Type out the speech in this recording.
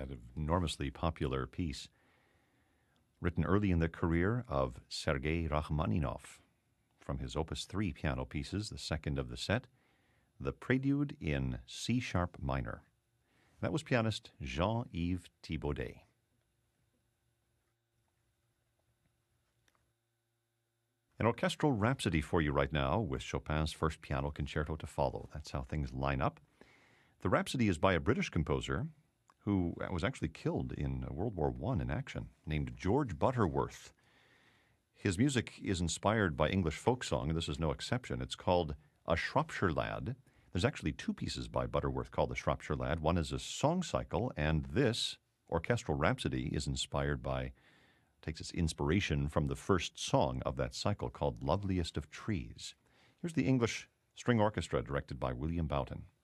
an enormously popular piece written early in the career of Sergei Rachmaninoff from his Opus 3 piano pieces, the second of the set, the Prelude in C-sharp minor. That was pianist Jean-Yves Thibaudet. An orchestral rhapsody for you right now with Chopin's first piano concerto to follow. That's how things line up. The Rhapsody is by a British composer who was actually killed in World War I in action, named George Butterworth. His music is inspired by English folk song, and this is no exception. It's called A Shropshire Lad. There's actually two pieces by Butterworth called The Shropshire Lad. One is a song cycle, and this orchestral rhapsody is takes its inspiration from the first song of that cycle called Loveliest of Trees. Here's the English String Orchestra directed by William Boughton.